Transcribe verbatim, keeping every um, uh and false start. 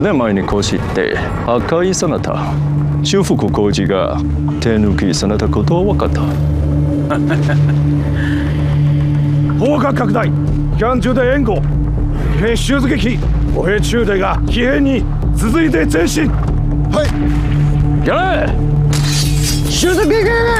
年前にこしって赤いそなた修復工事が手抜きされたことは分かった。 砲火拡大キャン中で援護異変襲撃歩兵中隊が騎兵に続いて前進。 はい。 やれ襲撃